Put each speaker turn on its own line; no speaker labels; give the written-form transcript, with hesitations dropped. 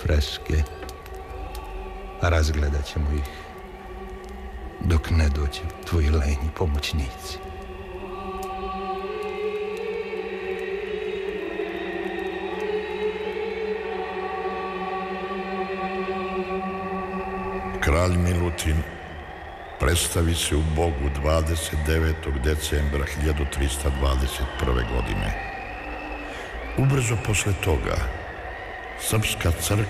freske, a razgledat ćemo ih dok ne dođe tvoji lenji pomoćnici.
Kralj Milutin predstavi se u Bogu 29. decembra 1321. godine. Ubrzo posle toga, srpska crkva